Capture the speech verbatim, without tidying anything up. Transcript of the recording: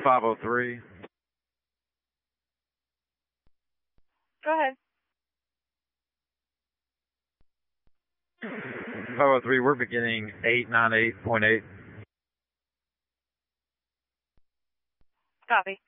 five oh three. Go ahead. five oh three, we're beginning eight nine eight point eight. Copy.